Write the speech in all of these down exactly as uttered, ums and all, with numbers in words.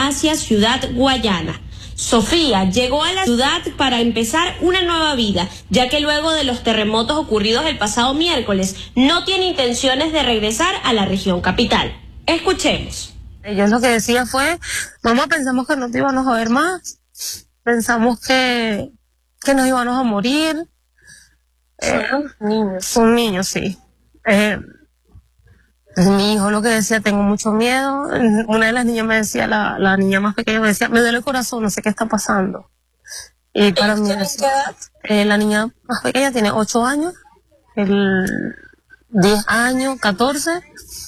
hacia Ciudad Guayana. Sofía llegó a la ciudad para empezar una nueva vida, ya que luego de los terremotos ocurridos el pasado miércoles, no tiene intenciones de regresar a la región capital. Escuchemos. Ellos lo que decía fue, mamá, pensamos que no te íbamos a ver más, pensamos que, que nos íbamos a morir. Eh, son niños. Son niños, sí. Eh, mi hijo lo que decía, tengo mucho miedo. Una de las niñas me decía, la, la niña más pequeña me decía, me duele el corazón, no sé qué está pasando. Y para mí, eh, la niña más pequeña tiene ocho años, el diez años, catorce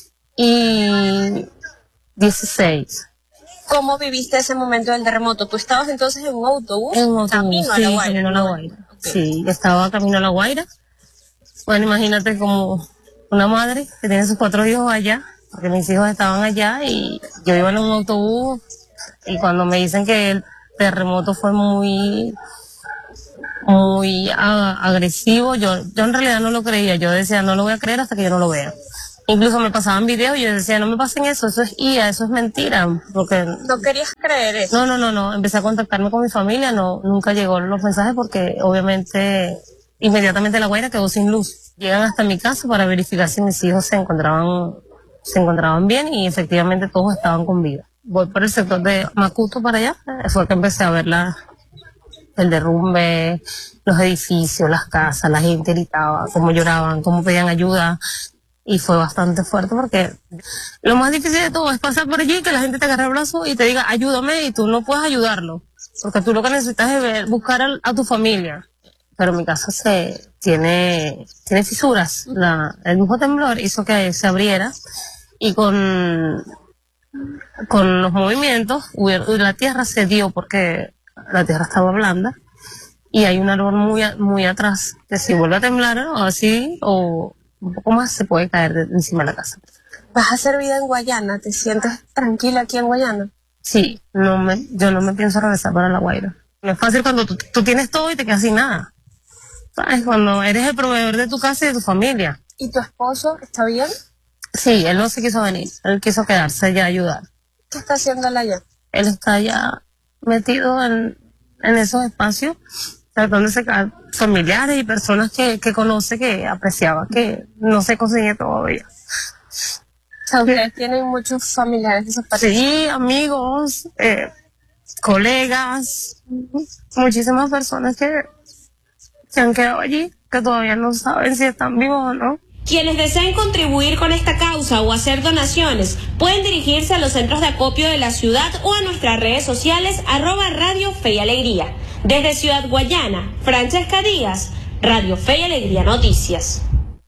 y dieciséis. ¿Cómo viviste ese momento del terremoto? ¿Tú estabas entonces en un autobús? En un autobús, camino sí, a La Guaira. camino a La Guaira. Okay. Sí, estaba camino a La Guaira. Bueno, imagínate como una madre que tiene sus cuatro hijos allá, porque mis hijos estaban allá y yo iba en un autobús y cuando me dicen que el terremoto fue muy, muy a, agresivo, yo, yo en realidad no lo creía. Yo decía, no lo voy a creer hasta que yo no lo vea. Incluso me pasaban videos y yo decía, no me pasen eso, eso es I A, eso es mentira. Porque ¿No querías creer eso? No, no, no, no. Empecé a contactarme con mi familia, no, nunca llegó los mensajes porque obviamente inmediatamente La Guaira quedó sin luz. Llegan hasta mi casa para verificar si mis hijos se encontraban, se encontraban bien y efectivamente todos estaban con vida. Voy por el sector de Macuto para allá, fue que empecé a ver la, el derrumbe, los edificios, las casas, la gente gritaba, cómo lloraban, cómo pedían ayuda. Y fue bastante fuerte porque lo más difícil de todo es pasar por allí, que la gente te agarre el brazo y te diga, ayúdame, y tú no puedes ayudarlo. Porque tú lo que necesitas es ver, buscar a, a tu familia. Pero mi casa se tiene, tiene fisuras. La, el mismo temblor hizo que se abriera y con, con los movimientos la tierra se dio porque la tierra estaba blanda y hay un árbol muy, muy atrás que si vuelve a temblar o así o un poco más se puede caer de encima de la casa. ¿Vas a hacer vida en Guayana? ¿Te sientes tranquila aquí en Guayana? Sí, no me, yo no me pienso regresar para La Guaira. No es fácil cuando tú, tú tienes todo y te quedas sin nada. ¿Sabes? Cuando eres el proveedor de tu casa y de tu familia. ¿Y tu esposo está bien? Sí, él no se quiso venir. Él quiso quedarse allá a ayudar. ¿Qué está haciendo él allá? Él está allá metido en, en esos espacios, tratando de sacar familiares y personas que, que conoce, que apreciaba, que no se consigue todavía. O sea, ustedes tienen muchos familiares de esos países. Sí, amigos, eh, colegas, muchísimas personas que se han quedado allí, que todavía no saben si están vivos o no. Quienes deseen contribuir con esta causa o hacer donaciones pueden dirigirse a los centros de acopio de la ciudad o a nuestras redes sociales arroba Radio Fe y Alegría. Desde Ciudad Guayana, Francesca Díaz, Radio Fe y Alegría Noticias.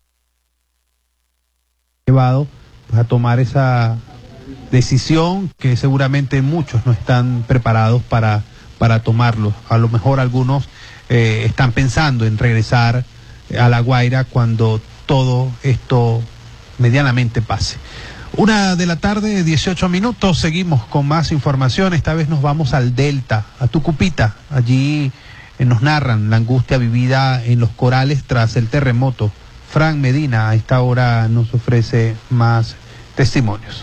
Llevado pues, a tomar esa decisión que seguramente muchos no están preparados para, para tomarlo. A lo mejor algunos eh, están pensando en regresar a La Guaira cuando todo esto medianamente pase. Una de la tarde, dieciocho minutos, seguimos con más información. Esta vez nos vamos al Delta, a Tucupita. Allí eh, nos narran la angustia vivida en los corales tras el terremoto. Fran Medina a esta hora nos ofrece más testimonios.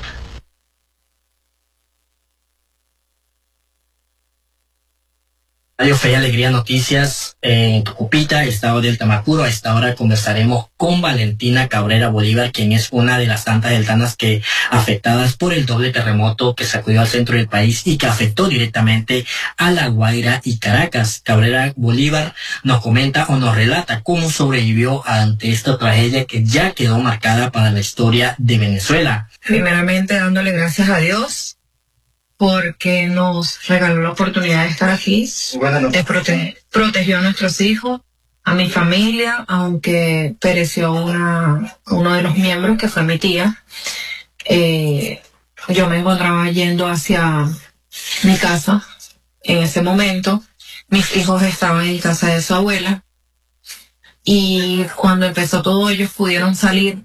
Radio Fe y Alegría Noticias en Tucupita, estado del Tamacuro. A esta hora conversaremos con Valentina Cabrera Bolívar, quien es una de las tantas deltanas que afectadas por el doble terremoto que sacudió al centro del país y que afectó directamente a La Guaira y Caracas. Cabrera Bolívar nos comenta o nos relata cómo sobrevivió ante esta tragedia que ya quedó marcada para la historia de Venezuela. Primeramente dándole gracias a Dios porque nos regaló la oportunidad de estar aquí, de prote protegió a nuestros hijos, a mi familia, aunque pereció una, uno de los miembros, que fue mi tía. Eh, yo me encontraba yendo hacia mi casa en ese momento. Mis hijos estaban en casa de su abuela. Y cuando empezó todo, ellos pudieron salir.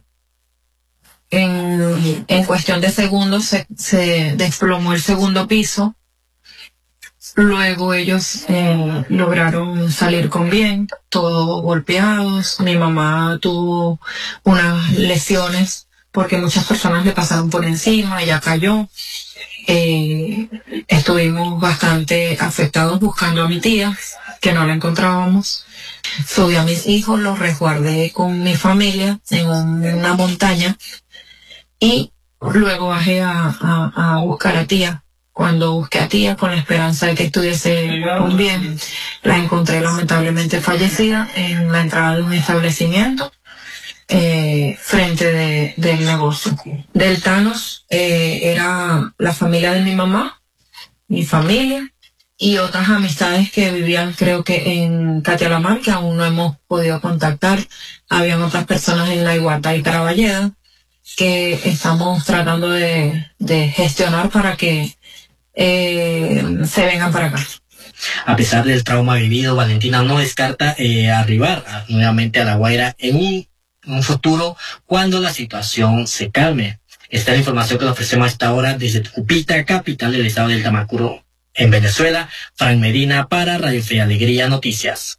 En, en cuestión de segundos se, se desplomó el segundo piso. Luego ellos eh, lograron salir con bien, todos golpeados. Mi mamá tuvo unas lesiones porque muchas personas le pasaron por encima, ella cayó. Eh, estuvimos bastante afectados buscando a mi tía, que no la encontrábamos. Subí a mis hijos, los resguardé con mi familia en una montaña y luego bajé a, a, a buscar a tía. Cuando busqué a tía con la esperanza de que estuviese con bien, la encontré lamentablemente fallecida en la entrada de un establecimiento eh, frente de, del negocio. Del Thanos eh, era la familia de mi mamá, mi familia y otras amistades que vivían creo que en Catialamar, que aún no hemos podido contactar. Habían otras personas en La Iguata y Caraballeda que estamos tratando de, de gestionar para que eh, se vengan para acá. A pesar del trauma vivido, Valentina no descarta eh, arribar a, nuevamente a La Guaira en un, un futuro cuando la situación se calme. Esta es la información que le ofrecemos a esta hora desde Tucupita, capital del estado del Tamacuro, en Venezuela. Frank Medina para Radio Fe y Alegría Noticias.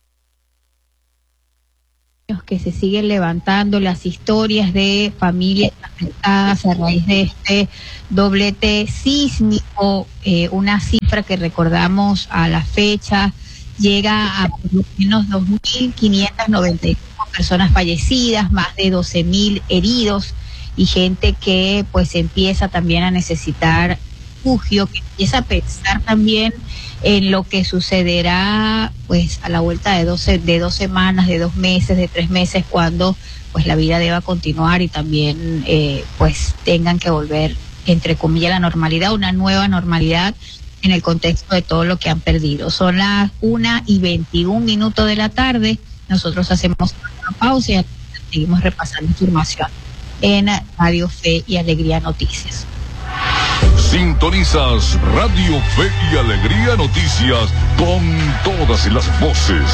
Que se siguen levantando las historias de familias afectadas a raíz de este doblete sísmico, eh, una cifra que recordamos a la fecha llega a por lo menos dos mil quinientas noventa y cinco personas fallecidas, más de doce mil heridos y gente que pues empieza también a necesitar refugio, que empieza a pensar también en lo que sucederá pues a la vuelta de doce, de dos semanas, de dos meses, de tres meses, cuando pues la vida deba continuar y también eh, pues tengan que volver, entre comillas, a la normalidad, una nueva normalidad en el contexto de todo lo que han perdido. Son las una y veintiún minutos de la tarde, nosotros hacemos una pausa y seguimos repasando información en Radio Fe y Alegría Noticias. Sintonizas Radio Fe y Alegría Noticias con todas las voces.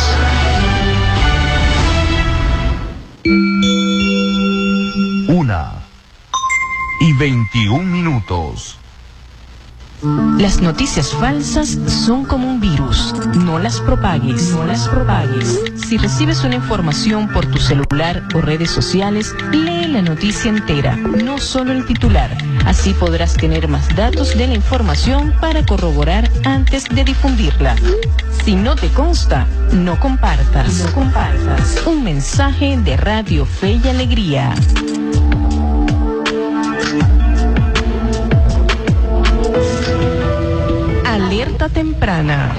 Una y veintiún minutos. Las noticias falsas son como un virus. No las propagues, no las propagues. Si recibes una información por tu celular o redes sociales, lee la noticia entera, no solo el titular. Así podrás tener más datos de la información para corroborar antes de difundirla. Si no te consta, no compartas. No compartas. Un mensaje de Radio Fe y Alegría. Alerta temprana.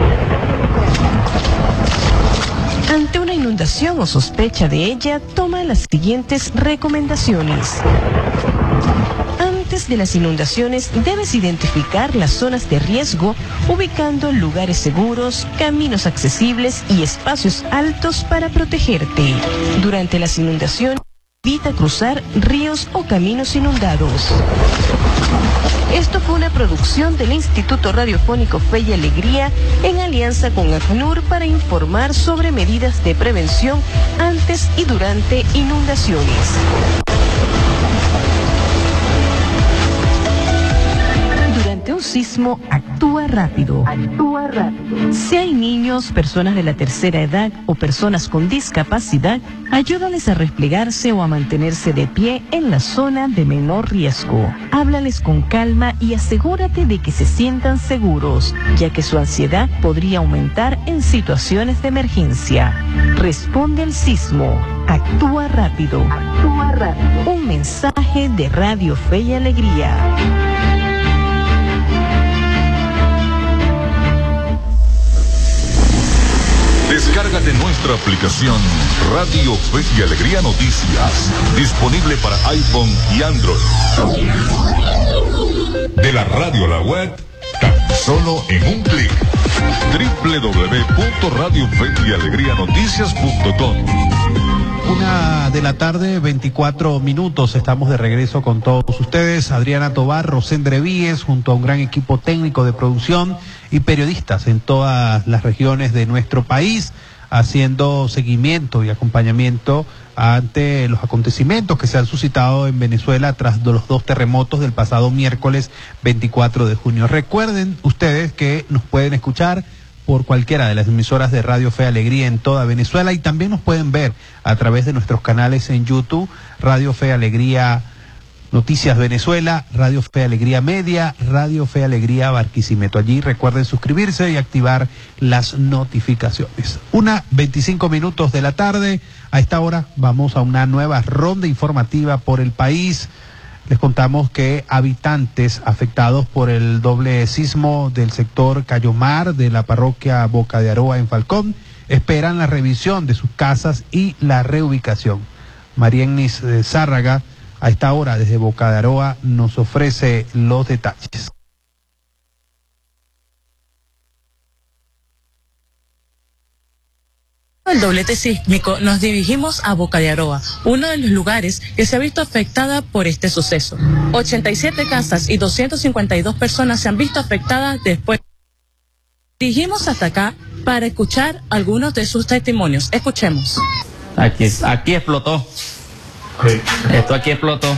Ante una inundación o sospecha de ella, toma las siguientes recomendaciones. Antes de las inundaciones, debes identificar las zonas de riesgo, ubicando lugares seguros, caminos accesibles y espacios altos para protegerte. Durante las inundaciones, evita cruzar ríos o caminos inundados. Esto fue una producción del Instituto Radiofónico Fe y Alegría en alianza con ACNUR para informar sobre medidas de prevención antes y durante inundaciones. Durante un sismo, actúa rápido. Actúa rápido. Si hay niños, personas de la tercera edad o personas con discapacidad, ayúdales a replegarse o a mantenerse de pie en la zona de menor riesgo. Háblales con calma y asegúrate de que se sientan seguros, ya que su ansiedad podría aumentar en situaciones de emergencia. Responde al sismo. Actúa rápido. Actúa rápido. Un mensaje de Radio Fe y Alegría. Descárgate nuestra aplicación Radio Fe y Alegría Noticias, disponible para iPhone y Android. De la radio a la web, tan solo en un clic. doble u doble u doble u punto radio fe y alegría noticias punto com. Una de la tarde, veinticuatro minutos, estamos de regreso con todos ustedes. Adriana Tobar, Rosendre Víez, junto a un gran equipo técnico de producción y periodistas en todas las regiones de nuestro país, haciendo seguimiento y acompañamiento ante los acontecimientos que se han suscitado en Venezuela tras los dos terremotos del pasado miércoles veinticuatro de junio. Recuerden ustedes que nos pueden escuchar por cualquiera de las emisoras de Radio Fe Alegría en toda Venezuela y también nos pueden ver a través de nuestros canales en YouTube, Radio Fe Alegría Noticias Venezuela, Radio Fe Alegría Media, Radio Fe Alegría Barquisimeto. Allí recuerden suscribirse y activar las notificaciones. Una veinticinco minutos de la tarde. A esta hora vamos a una nueva ronda informativa por el país. Les contamos que habitantes afectados por el doble sismo del sector Cayomar de la parroquia Boca de Aroa en Falcón esperan la revisión de sus casas y la reubicación. María Ennis Zárraga, a esta hora desde Boca de Aroa, nos ofrece los detalles. El doblete sísmico nos dirigimos a Boca de Aroa, uno de los lugares que se ha visto afectada por este suceso. ochenta y siete casas y doscientas cincuenta y dos personas se han visto afectadas después. Dirigimos hasta acá para escuchar algunos de sus testimonios. Escuchemos. Aquí, aquí explotó. Sí. Esto aquí explotó.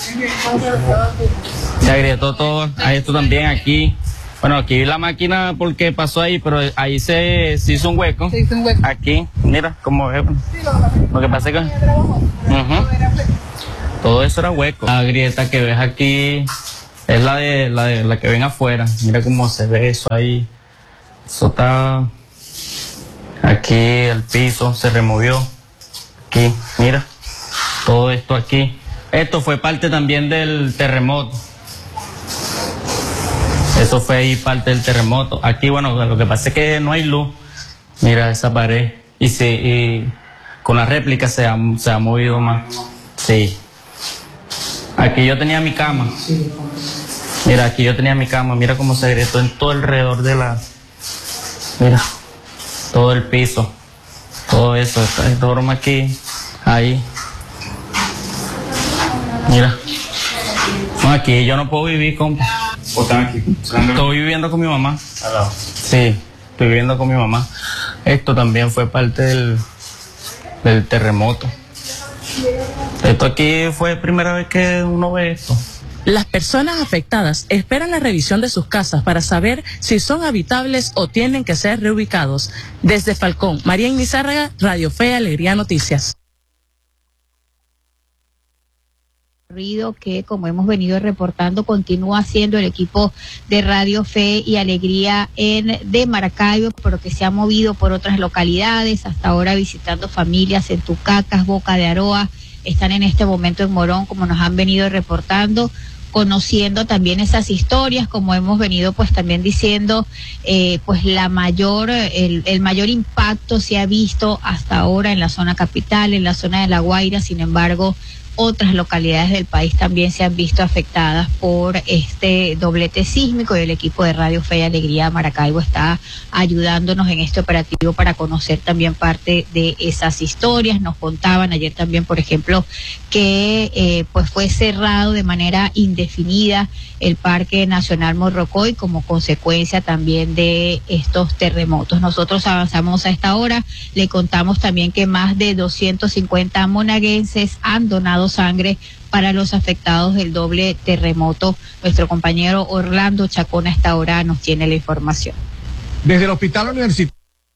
Se agrietó todo. Ahí esto también aquí. Bueno, aquí vi la máquina porque pasó ahí, pero ahí se, se hizo un hueco. Se hizo un hueco. Aquí, mira cómo es. Lo que pasa es que uh-huh. todo eso era hueco. La grieta que ves aquí es la de la de la que ven afuera. Mira cómo se ve eso ahí. Eso está aquí, el piso se removió. Aquí, mira. Todo esto aquí. Esto fue parte también del terremoto. Eso fue ahí parte del terremoto. Aquí, bueno, lo que pasa es que no hay luz. Mira esa pared. Y, sí, y con la réplica se ha, se ha movido más. Sí. Aquí yo tenía mi cama. Mira, aquí yo tenía mi cama. Mira cómo se agrietó en todo alrededor de la... Mira. Todo el piso. Todo eso. Esta broma aquí. Ahí. Mira. No, aquí yo no puedo vivir, compa. ¿O están aquí? Estoy viviendo con mi mamá. Sí, estoy viviendo con mi mamá. Esto también fue parte del, del terremoto. Esto aquí fue la primera vez que uno ve esto. Las personas afectadas esperan la revisión de sus casas para saber si son habitables o tienen que ser reubicados. Desde Falcón, María Ennis Zárraga, Radio Fe Alegría Noticias. Que, como hemos venido reportando, continúa haciendo el equipo de Radio Fe y Alegría en de Maracaibo, pero que se ha movido por otras localidades, hasta ahora visitando familias en Tucacas, Boca de Aroa, están en este momento en Morón, como nos han venido reportando, conociendo también esas historias, como hemos venido pues también diciendo, eh, pues la mayor, el, el mayor impacto se ha visto hasta ahora en la zona capital, en la zona de La Guaira. Sin embargo, otras localidades del país también se han visto afectadas por este doblete sísmico, y el equipo de Radio Fe y Alegría Maracaibo está ayudándonos en este operativo para conocer también parte de esas historias. Nos contaban ayer también, por ejemplo, que eh, pues fue cerrado de manera indefinida el Parque Nacional Morrocoy como consecuencia también de estos terremotos. Nosotros avanzamos a esta hora, le contamos también que más de doscientos cincuenta monaguenses han donado sangre para los afectados del doble terremoto. Nuestro compañero Orlando Chacón a esta hora nos tiene la información. Desde el Hospital Universitario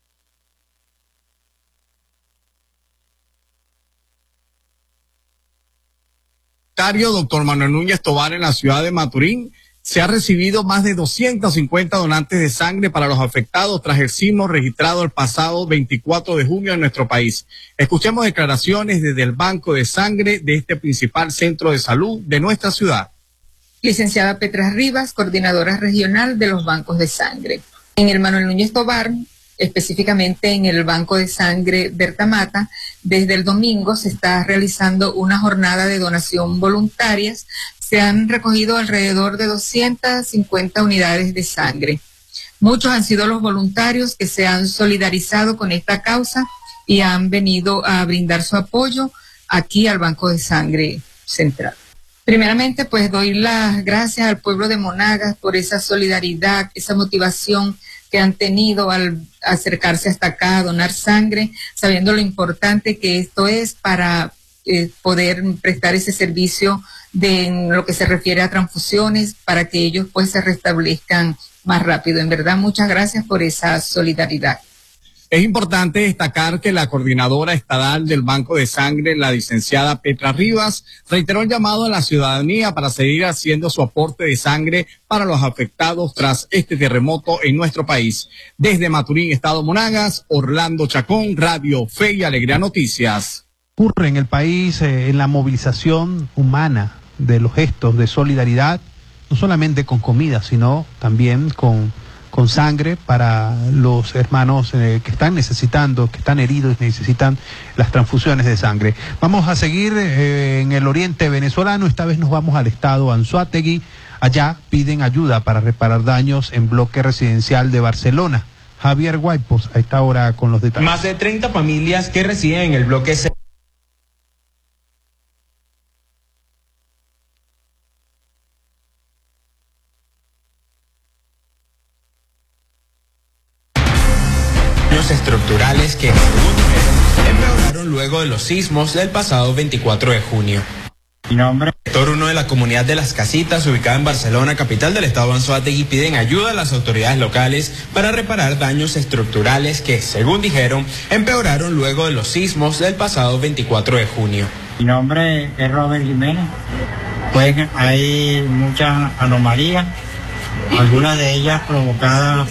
doctor Manuel Núñez Tobar en la ciudad de Maturín, se ha recibido más de doscientos cincuenta donantes de sangre para los afectados tras el sismo registrado el pasado veinticuatro de junio en nuestro país. Escuchemos declaraciones desde el Banco de Sangre de este principal centro de salud de nuestra ciudad. Licenciada Petra Rivas, coordinadora regional de los bancos de sangre. En el Manuel Núñez Tobar, específicamente en el Banco de Sangre Berta Mata, desde el domingo se está realizando una jornada de donación voluntarias. Se han recogido alrededor de doscientas cincuenta unidades de sangre. Muchos han sido los voluntarios que se han solidarizado con esta causa y han venido a brindar su apoyo aquí al Banco de Sangre Central. Primeramente, pues doy las gracias al pueblo de Monagas por esa solidaridad, esa motivación que han tenido al acercarse hasta acá a donar sangre, sabiendo lo importante que esto es para eh, poder prestar ese servicio de en lo que se refiere a transfusiones, para que ellos pues se restablezcan más rápido. En verdad, muchas gracias por esa solidaridad. Es importante destacar que la coordinadora estatal del Banco de Sangre, la licenciada Petra Rivas, reiteró el llamado a la ciudadanía para seguir haciendo su aporte de sangre para los afectados tras este terremoto en nuestro país. Desde Maturín, Estado Monagas, Orlando Chacón, Radio Fe y Alegría Noticias. Ocurre en el país eh, en la movilización humana de los gestos de solidaridad, no solamente con comida, sino también con con sangre para los hermanos eh, que están necesitando, que están heridos y necesitan las transfusiones de sangre. Vamos a seguir eh, en el oriente venezolano, esta vez nos vamos al estado Anzoátegui. Allá piden ayuda para reparar daños en bloque residencial de Barcelona. Javier Guaypos, a esta hora con los detalles. Más de treinta familias que residen en el bloque C estructurales que empeoraron luego de los sismos del pasado veinticuatro de junio. Mi nombre es Héctor, uno de la comunidad de Las Casitas, ubicada en Barcelona, capital del estado Anzoátegui, piden ayuda a las autoridades locales para reparar daños estructurales que, según dijeron, empeoraron luego de los sismos del pasado veinticuatro de junio. Mi nombre es Robert Jiménez. Pues hay muchas anomalías, algunas de ellas provocadas